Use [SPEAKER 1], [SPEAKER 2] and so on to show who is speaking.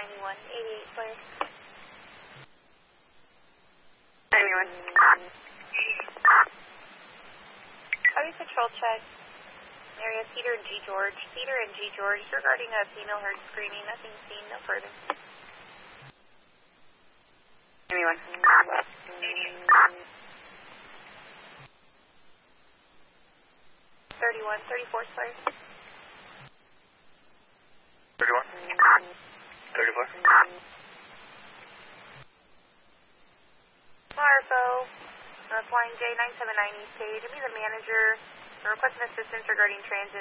[SPEAKER 1] 9188, please.
[SPEAKER 2] 91.
[SPEAKER 1] Copy patrol check. Area Cedar and G. George. Cedar and G. George regarding a female heard screaming. Nothing seen, no further.
[SPEAKER 2] 91.
[SPEAKER 1] 34, sorry.
[SPEAKER 2] 31. 34.
[SPEAKER 1] Marco, flying J979 East Page. Be the manager. Requesting assistance regarding transit.